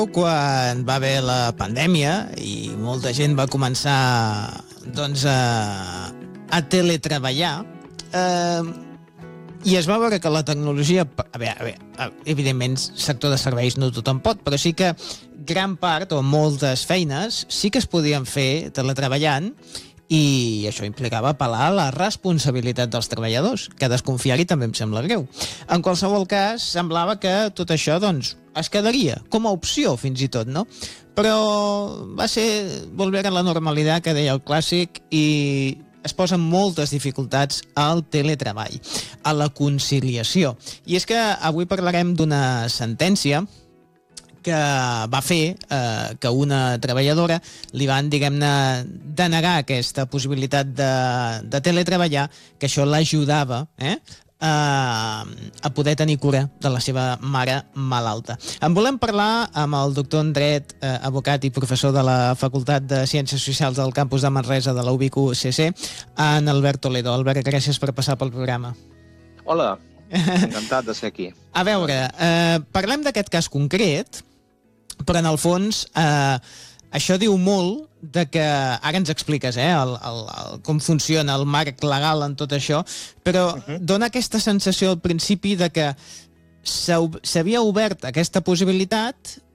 quan va haver la pandèmia i molta gent va començar a teletreballar, i es va veure que la tecnologia, evidentment, sector de serveis no tothom pot, però sí que gran part o moltes feines sí que es podien fer teletreballant, i això implicava apel·lar a la responsabilitat dels treballadors, que desconfiar-hi també em sembla greu. En qualsevol cas, semblava que tot això es quedaria com a opció fins i tot, no? Però va ser volver a la normalitat, que deia el clàssic, i es posen moltes dificultats al teletreball, a la conciliació. I és que avui parlarem d'una sentència que va fer que una treballadora li van, diguem-ne, denegar aquesta possibilitat de teletreballar, que això l'ajudava a poder tenir cura de la seva mare malalta. En volem parlar amb el doctor en dret, advocat i professor de la Facultat de Ciències Socials del campus de Manresa de la UBIC-UCC, en Albert Toledo. Albert, gràcies per passar pel programa. Hola, encantat de ser aquí. A veure, parlem d'aquest cas concret, però en el fons això diu molt de que, ara ens expliques com funciona el marc legal en tot això, però dona aquesta sensació al principi de que s'havia obert aquesta possibilitat,